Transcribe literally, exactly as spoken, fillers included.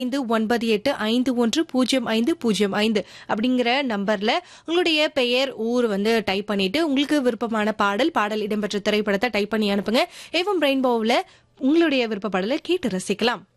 ஐந்து ஒன்பது எட்டு ஐந்து ஒன்று பூஜ்ஜியம் ஐந்து பூஜ்ஜியம் ஐந்து அப்படிங்கிற நம்பர்ல உங்களுடைய பெயர் ஊர் வந்து டைப் பண்ணிட்டு உங்களுக்கு விருப்பமான பாடல் பாடல் இடம்பெற்ற திரைப்படத்தை டைப் பண்ணி அனுப்புங்க. எஃப்எம் ரெயின்போவில் உங்களுடைய விருப்ப பாடலை கேட்டு ரசிக்கலாம்.